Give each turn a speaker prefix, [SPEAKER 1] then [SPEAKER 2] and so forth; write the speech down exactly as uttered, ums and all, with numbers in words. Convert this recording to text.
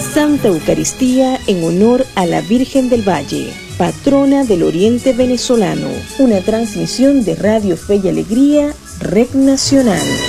[SPEAKER 1] Santa Eucaristía en honor a la Virgen del Valle, patrona del Oriente Venezolano. Una transmisión de Radio Fe y Alegría, Red Nacional.